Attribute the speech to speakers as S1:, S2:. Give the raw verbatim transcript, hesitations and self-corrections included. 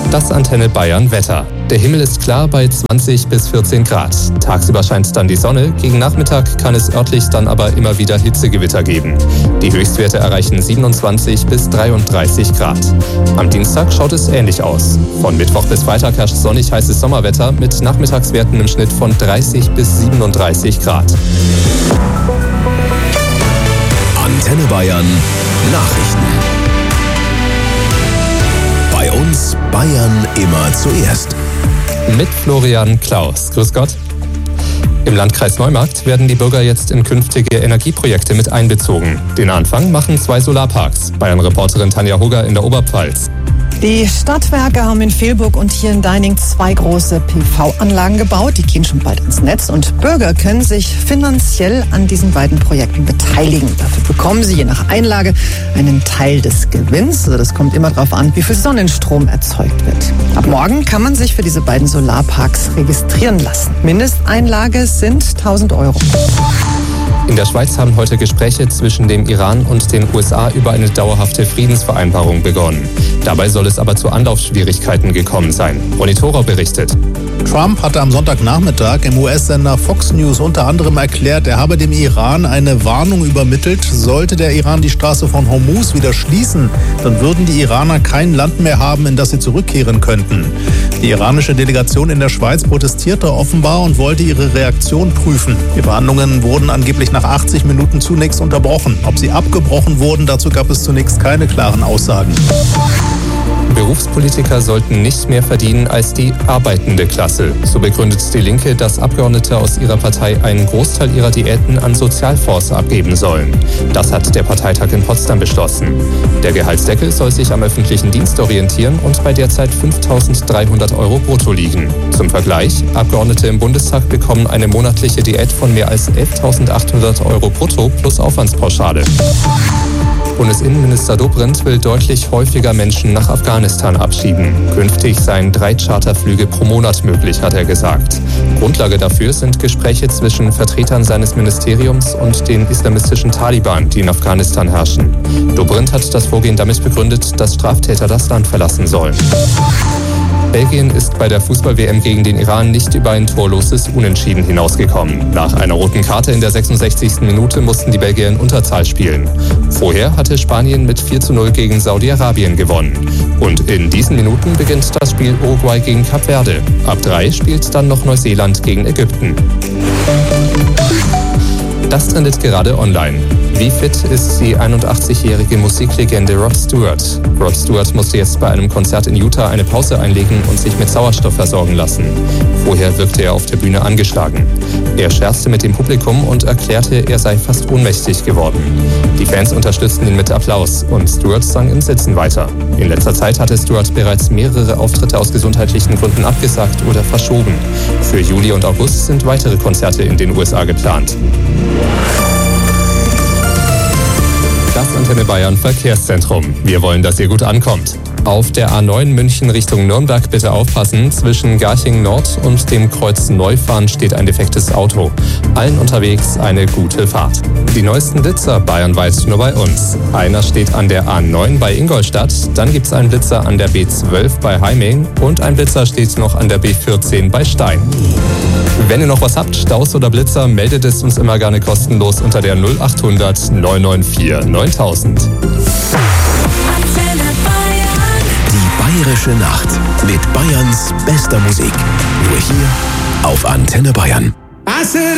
S1: Das Antenne Bayern Wetter. Der Himmel ist klar bei zwanzig bis vierzehn Grad. Tagsüber scheint dann die Sonne, gegen Nachmittag kann es örtlich dann aber immer wieder Hitzegewitter geben. Die Höchstwerte erreichen siebenundzwanzig bis dreiunddreißig Grad. Am Dienstag schaut es ähnlich aus. Von Mittwoch bis Freitag herrscht sonnig heißes Sommerwetter mit Nachmittagswerten im Schnitt von dreißig bis siebenunddreißig Grad.
S2: Antenne Bayern Nachrichten. Bei uns Bayern immer zuerst.
S1: Mit Florian Klaus. Grüß Gott. Im Landkreis Neumarkt werden die Bürger jetzt in künftige Energieprojekte mit einbezogen. Den Anfang machen zwei Solarparks. Bayern-Reporterin Tanja Hugger in der Oberpfalz.
S3: Die Stadtwerke haben in Velburg und hier in Deining zwei große P V-Anlagen gebaut. Die gehen schon bald ins Netz und Bürger können sich finanziell an diesen beiden Projekten beteiligen. Dafür bekommen sie je nach Einlage einen Teil des Gewinns. Also das kommt immer darauf an, wie viel Sonnenstrom erzeugt wird. Ab morgen kann man sich für diese beiden Solarparks registrieren lassen. Mindesteinlage sind tausend Euro.
S1: In der Schweiz haben heute Gespräche zwischen dem Iran und den U S A über eine dauerhafte Friedensvereinbarung begonnen. Dabei soll es aber zu Anlaufschwierigkeiten gekommen sein. Ronny Thorau berichtet.
S4: Trump hatte am Sonntagnachmittag im U S-Sender Fox News unter anderem erklärt, er habe dem Iran eine Warnung übermittelt. Sollte der Iran die Straße von Hormuz wieder schließen, dann würden die Iraner kein Land mehr haben, in das sie zurückkehren könnten. Die iranische Delegation in der Schweiz protestierte offenbar und wollte ihre Reaktion prüfen. Die Verhandlungen wurden angeblich nach achtzig Minuten zunächst unterbrochen. Ob sie abgebrochen wurden, dazu gab es zunächst keine klaren Aussagen.
S1: Berufspolitiker sollten nicht mehr verdienen als die arbeitende Klasse. So begründet die Linke, dass Abgeordnete aus ihrer Partei einen Großteil ihrer Diäten an Sozialfonds abgeben sollen. Das hat der Parteitag in Potsdam beschlossen. Der Gehaltsdeckel soll sich am öffentlichen Dienst orientieren und bei derzeit fünftausenddreihundert Euro brutto liegen. Zum Vergleich, Abgeordnete im Bundestag bekommen eine monatliche Diät von mehr als elftausendachthundert Euro brutto plus Aufwandspauschale. Bundesinnenminister Dobrindt will deutlich häufiger Menschen nach Afghanistan abschieben. Künftig seien drei Charterflüge pro Monat möglich, hat er gesagt. Grundlage dafür sind Gespräche zwischen Vertretern seines Ministeriums und den islamistischen Taliban, die in Afghanistan herrschen. Dobrindt hat das Vorgehen damit begründet, dass Straftäter das Land verlassen sollen. Belgien ist bei der Fußball-W M gegen den Iran nicht über ein torloses Unentschieden hinausgekommen. Nach einer roten Karte in der sechsundsechzigsten Minute mussten die Belgier in Unterzahl spielen. Vorher hatte Spanien mit vier zu null gegen Saudi-Arabien gewonnen. Und in diesen Minuten beginnt das Spiel Uruguay gegen Kap Verde. Ab drei spielt dann noch Neuseeland gegen Ägypten. Das trendet gerade online. Wie fit ist die einundachtzigjährige Musiklegende Rod Stewart? Rod Stewart musste jetzt bei einem Konzert in Utah eine Pause einlegen und sich mit Sauerstoff versorgen lassen. Vorher wirkte er auf der Bühne angeschlagen. Er scherzte mit dem Publikum und erklärte, er sei fast ohnmächtig geworden. Die Fans unterstützten ihn mit Applaus und Stewart sang im Sitzen weiter. In letzter Zeit hatte Stewart bereits mehrere Auftritte aus gesundheitlichen Gründen abgesagt oder verschoben. Für Juli und August sind weitere Konzerte in den U S A geplant. Das Antenne Bayern Verkehrszentrum. Wir wollen, dass ihr gut ankommt. Auf der A neun München Richtung Nürnberg bitte aufpassen. Zwischen Garching Nord und dem Kreuz Neufahren steht ein defektes Auto. Allen unterwegs eine gute Fahrt. Die neuesten Blitzer bayernweit nur bei uns. Einer steht an der A neun bei Ingolstadt, dann gibt es einen Blitzer an der B zwölf bei Heiming und ein Blitzer steht noch an der B vierzehn bei Stein. Wenn ihr noch was habt, Staus oder Blitzer, meldet es uns immer gerne kostenlos unter der null achthundert neun neun vier neuntausend.
S2: Die Bayerische Nacht mit Bayerns bester Musik. Nur hier auf Antenne Bayern.